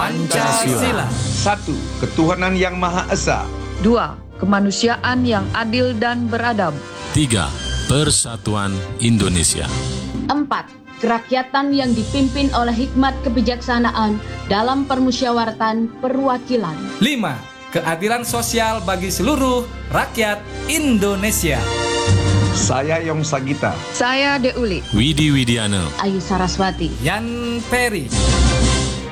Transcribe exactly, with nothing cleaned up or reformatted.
Pancasila. Satu, ketuhanan yang Maha Esa. Dua, kemanusiaan yang adil dan beradab. Tiga, persatuan Indonesia. Empat, kerakyatan yang dipimpin oleh hikmat kebijaksanaan dalam permusyawaratan perwakilan. Lima, keadilan sosial bagi seluruh rakyat Indonesia. Saya Yong Sagita. Saya Deuli. Widi Widiana. Ayu Saraswati. Yan Peri.